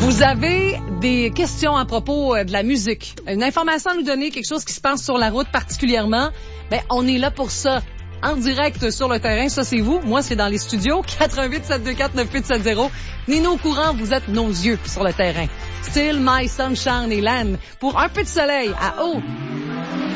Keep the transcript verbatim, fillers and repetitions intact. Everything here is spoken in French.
Vous avez des questions à propos de la musique, une information à nous donner, quelque chose qui se passe sur la route particulièrement, ben on est là pour ça. En direct sur le terrain, ça c'est vous. Moi, c'est dans les studios. quatre un huit sept deux quatre neuf huit sept zéro. Tenez-nous au courant, vous êtes nos yeux sur le terrain. Still My Sunshine et Land pour un peu de soleil à haut.